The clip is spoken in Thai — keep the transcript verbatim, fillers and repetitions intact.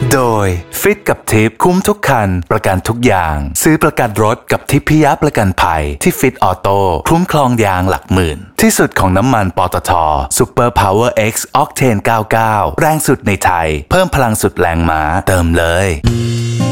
โดยฟิตกับทิปคุ้มทุกคันประกันทุกอย่างซื้อประกันรถกับทิพยประกันภัยที่ฟิตออโต้คุ้มครองยางหลักหมื่นที่สุดของน้ำมันปตท. Super Power X Octane เก้าสิบเก้าแรงสุดในไทยเพิ่มพลังสุดแรงม้าเติมเลย